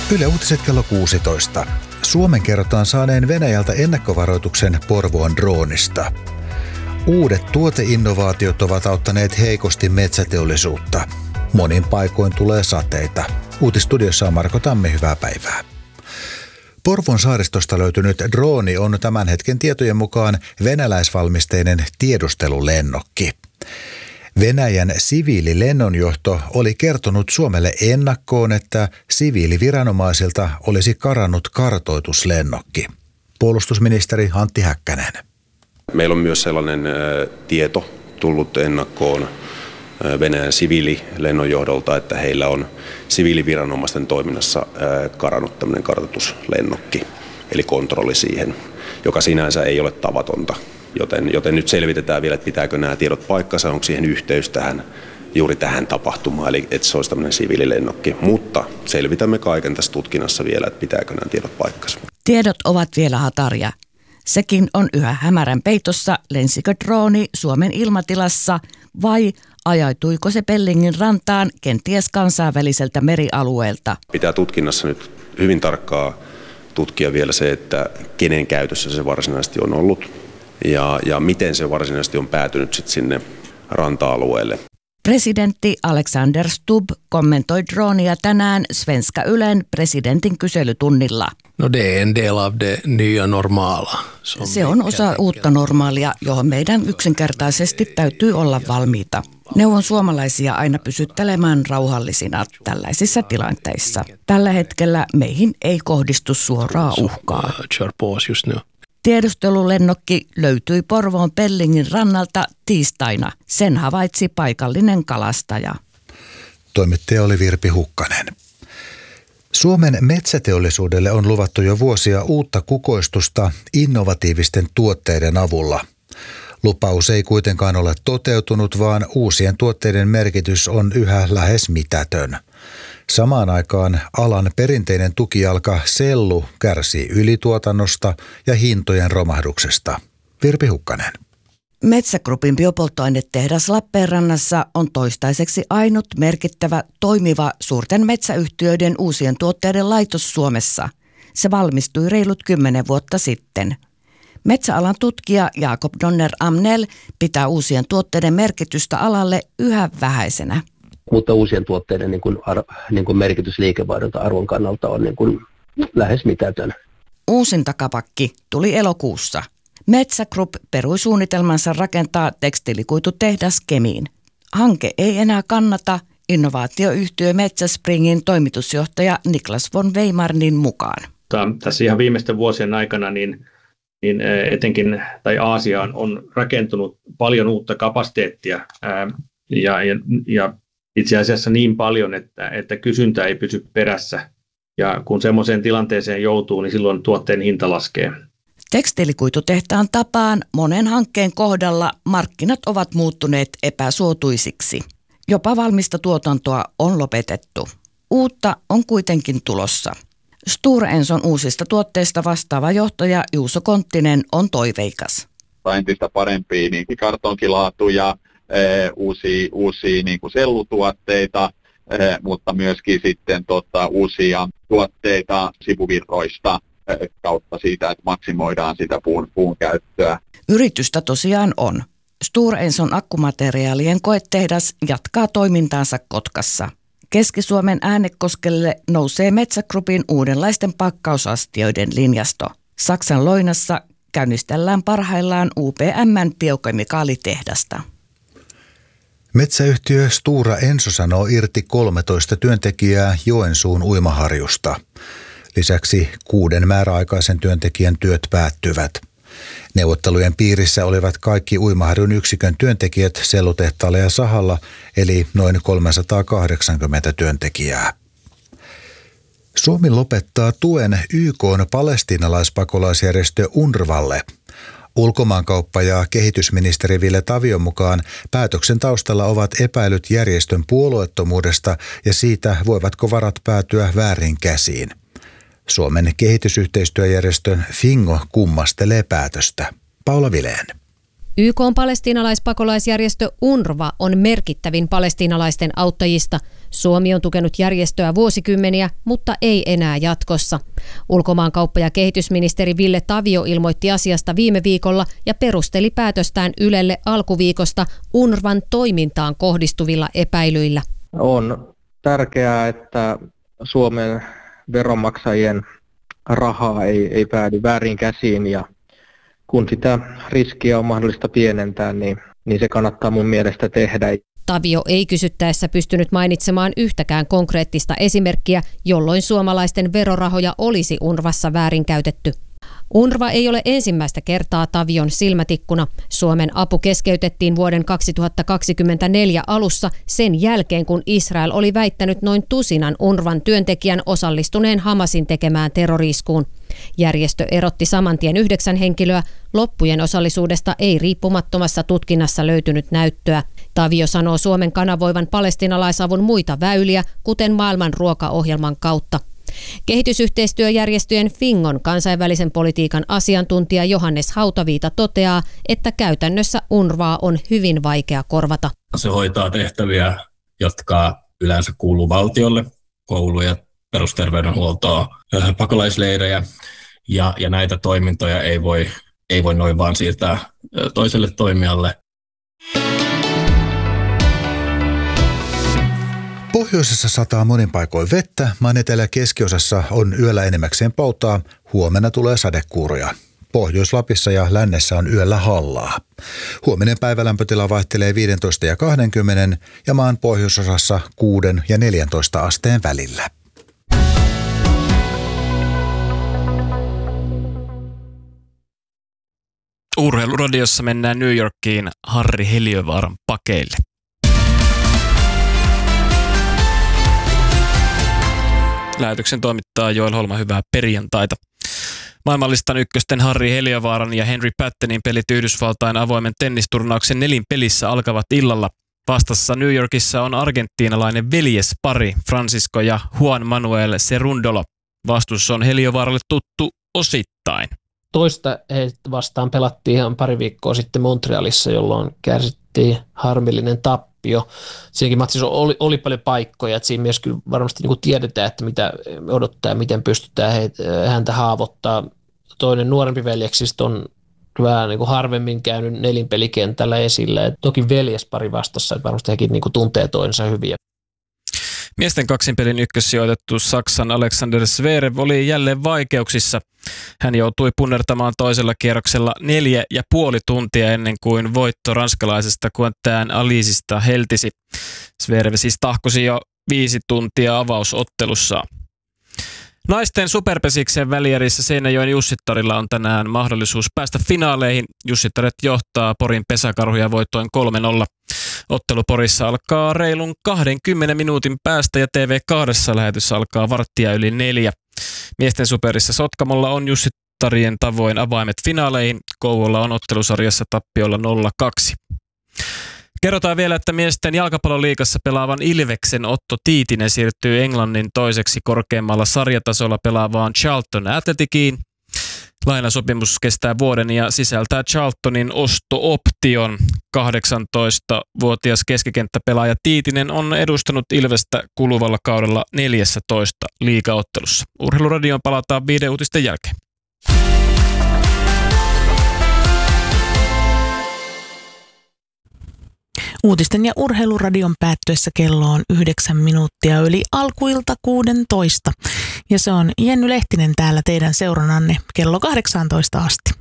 Yle Uutiset kello 16. Suomen kerrotaan saaneen Venäjältä ennakkovaroituksen Porvoon droonista. Uudet tuoteinnovaatiot ovat auttaneet heikosti metsäteollisuutta. Monin paikoin tulee sateita. Uutistuudiossa on Marko Tammi, hyvää päivää. Porvoon saaristosta löytynyt drooni on tämän hetken tietojen mukaan venäläisvalmisteinen tiedustelulennokki. Venäjän siviililennonjohto oli kertonut Suomelle ennakkoon, että siviiliviranomaisilta olisi karannut kartoituslennokki. Puolustusministeri Antti Häkkänen. Meillä on myös sellainen tieto tullut ennakkoon Venäjän siviililennonjohdolta, että heillä on siviiliviranomaisten toiminnassa karannut tämmöinen kartoituslennokki, eli kontrolli siihen, joka sinänsä ei ole tavatonta. Joten nyt selvitetään vielä, että pitääkö nämä tiedot paikkansa, onko siihen yhteys juuri tähän tapahtumaan, eli että se olisi tämmöinen siviililennokki. Mutta selvitämme kaiken tässä tutkinnassa vielä, että pitääkö nämä tiedot paikkansa. Tiedot ovat vielä hataria. Sekin on yhä hämärän peitossa, lensikö drooni Suomen ilmatilassa vai ajautuiko se Pellingin rantaan kenties kansainväliseltä merialueelta. Pitää tutkinnassa nyt hyvin tarkkaa tutkia vielä se, että kenen käytössä se varsinaisesti on ollut ja miten se varsinaisesti on päätynyt sitten sinne ranta-alueelle. Presidentti Alexander Stubb kommentoi droonia tänään Svenska Ylen presidentin kyselytunnilla. No det är en del av det nya normala. Se on osa uutta normaalia, johon meidän yksinkertaisesti täytyy olla valmiita. Neuvon suomalaisia aina pysyttelemään rauhallisina tällaisissa tilanteissa. Tällä hetkellä meihin ei kohdistu suoraa uhkaa. Tiedustelulennokki löytyi Porvoon Pellingin rannalta tiistaina. Sen havaitsi paikallinen kalastaja. Toimittaja oli Virpi Hukkanen. Suomen metsäteollisuudelle on luvattu jo vuosia uutta kukoistusta innovatiivisten tuotteiden avulla. Lupaus ei kuitenkaan ole toteutunut, vaan uusien tuotteiden merkitys on yhä lähes mitätön. Samaan aikaan alan perinteinen tukijalka sellu kärsii ylituotannosta ja hintojen romahduksesta. Virpi Hukkanen. Metsä Groupin biopolttoainetehdas Lappeenrannassa on toistaiseksi ainut merkittävä toimiva suurten metsäyhtiöiden uusien tuotteiden laitos Suomessa. Se valmistui reilut 10 vuotta sitten. Metsäalan tutkija Jakob Donner Amnell pitää uusien tuotteiden merkitystä alalle yhä vähäisenä. Mutta uusien tuotteiden niin kuin merkitys liikevaihdolta arvon kannalta on niin kuin lähes mitätön. Uusin takapakki tuli elokuussa. Metsä Group perui suunnitelmansa rakentaa tekstiilikuitutehdas Kemiin. Hanke ei enää kannata innovaatioyhtiö Metsäspringin toimitusjohtaja Niklas von Weimarnin mukaan. Tässä ihan viimeisten vuosien aikana niin etenkin Aasia on rakentunut paljon uutta kapasiteettia ja itse asiassa niin paljon, että kysyntä ei pysy perässä. Ja kun semmoiseen tilanteeseen joutuu, niin silloin tuotteen hinta laskee. Tekstiilikuitutehtaan tapaan monen hankkeen kohdalla markkinat ovat muuttuneet epäsuotuisiksi. Jopa valmista tuotantoa on lopetettu. Uutta on kuitenkin tulossa. Stora Enson uusista tuotteista vastaava johtaja Juuso Konttinen on toiveikas. Entistä parempia niin kartonkilaatuja, uusia niin kuin sellutuotteita, mutta myöskin sitten uusia tuotteita sivuvirroista kautta siitä, että maksimoidaan sitä puun käyttöä. Yritystä tosiaan on. Stora Enson akkumateriaalien koetehdas jatkaa toimintaansa Kotkassa. Keski-Suomen Äänekoskelle nousee Metsä Groupin uudenlaisten pakkausastioiden linjasto. Saksan Loinassa käynnistellään parhaillaan UPM:n biokemikaalitehdasta. Metsäyhtiö Stora Enso sanoo irti 13 työntekijää Joensuun uimaharjusta. Lisäksi 6 määräaikaisen työntekijän työt päättyvät. Neuvottelujen piirissä olivat kaikki uimaharjun yksikön työntekijät sellutehtaalla ja sahalla, eli noin 380 työntekijää. Suomi lopettaa tuen YK:n palestiinalaispakolaisjärjestö UNRWAlle. Ulkomaankauppa- ja kehitysministeri Ville Tavion mukaan päätöksen taustalla ovat epäilyt järjestön puolueettomuudesta ja siitä, voivatko varat päätyä väärin käsiin. Suomen kehitysyhteistyöjärjestön Fingo kummastelee päätöstä. Paula Vileen. YK:n palestiinalaispakolaisjärjestö UNRWA on merkittävin palestiinalaisten auttajista. Suomi on tukenut järjestöä vuosikymmeniä, mutta ei enää jatkossa. Ulkomaankauppa- ja kehitysministeri Ville Tavio ilmoitti asiasta viime viikolla ja perusteli päätöstään Ylelle alkuviikosta UNRWAn toimintaan kohdistuvilla epäilyillä. On tärkeää, että Suomen veronmaksajien rahaa ei päädy väärin käsiin ja kun sitä riskiä on mahdollista pienentää, niin se kannattaa mun mielestä tehdä. Tavio ei kysyttäessä pystynyt mainitsemaan yhtäkään konkreettista esimerkkiä, jolloin suomalaisten verorahoja olisi UNRWassa väärinkäytetty. UNRWA ei ole ensimmäistä kertaa Tavion silmätikkuna. Suomen apu keskeytettiin vuoden 2024 alussa sen jälkeen, kun Israel oli väittänyt noin tusinan UNRWAn työntekijän osallistuneen Hamasin tekemään terroriskuun. Järjestö erotti saman tien 9 henkilöä. Loppujen osallisuudesta ei riippumattomassa tutkinnassa löytynyt näyttöä. Tavio sanoo Suomen kanavoivan palestiinalaisavun muita väyliä, kuten maailman ruokaohjelman kautta. Kehitysyhteistyöjärjestöjen Fingon kansainvälisen politiikan asiantuntija Johannes Hautaviita toteaa, että käytännössä UNRWA on hyvin vaikea korvata. Se hoitaa tehtäviä, jotka yleensä kuuluu valtiolle, kouluja, perusterveydenhuoltoa, pakolaisleirejä ja näitä toimintoja ei voi noin vaan siirtää toiselle toimijalle. Pohjoisessa sataa monin paikoin vettä, maan etelä- ja keskiosassa on yöllä enemmäkseen poutaa, huomenna tulee sadekuuroja. Pohjois-Lapissa ja lännessä on yöllä hallaa. Huominen päivälämpötila vaihtelee 15 ja 20 ja maan pohjoisosassa 6 ja 14 asteen välillä. Urheiluradiossa mennään New Yorkiin Harri Heliövaaran pakeille. Lähetyksen toimittaa Joel Holma, hyvää perjantaita. Maailmanlistan ykkösten Harri Heliövaaran ja Henry Pattenin pelit Yhdysvaltain avoimen tennisturnauksen nelinpelissä alkavat illalla. Vastassa New Yorkissa on argentiinalainen veljespari Francisco ja Juan Manuel Cerundolo. Vastus on Heliovaaralle tuttu osittain. Toista heitä vastaan pelattiin ihan pari viikkoa sitten Montrealissa, jolloin kärsittiin harmillinen tappio. Siinäkin matsissa oli paljon paikkoja, että siinä myös kyllä varmasti niin kuin tiedetään, että mitä odottaa ja miten pystytään häntä haavoittaa. Toinen nuorempi veljeksistä on vähän niin kuin harvemmin käynyt nelinpelikentällä esillä. Et toki veljespari vastassa, että varmasti hekin niin kuin tuntee toisensa hyvin. Miesten kaksinpelin ykkössijoitettu Saksan Alexander Zverev oli jälleen vaikeuksissa. Hän joutui punnertamaan toisella kierroksella 4,5 tuntia ennen kuin voitto ranskalaisesta Quentin Alisista heltisi. Zverev siis tahkosi jo 5 tuntia avausottelussaan. Naisten superpesiksen välierissä Seinäjoen Jussittarilla on tänään mahdollisuus päästä finaaleihin. Jussittaret johtaa Porin pesäkarhuja voittoin 3-0. Ottelu Porissa alkaa reilun 20 minuutin päästä ja TV2 lähetys alkaa 4:15. Miesten superissa Sotkamolla on Jussittarien tavoin avaimet finaaleihin. Kouvola on ottelusarjassa tappiolla 0-2. Kerrotaan vielä, että miesten jalkapalloliigassa pelaavan Ilveksen Otto Tiitinen siirtyy Englannin toiseksi korkeammalla sarjatasolla pelaavaan Charlton Athleticiin. Lainasopimus kestää vuoden ja sisältää Charltonin osto-option. 18-vuotias keskikenttäpelaaja Tiitinen on edustanut Ilvestä kuluvalla kaudella 14 liigaottelussa. Urheiluradioon palataan 5 uutisten jälkeen. Uutisten ja urheiluradion päättyessä kello on 9 minuuttia yli alkuilta 16. Ja se on Jenny Lehtinen täällä teidän seurannanne kello 18 asti.